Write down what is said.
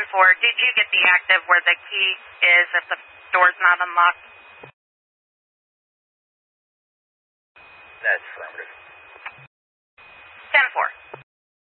10-4, did you get the active where the key is if the door's not unlocked? That's affirmative.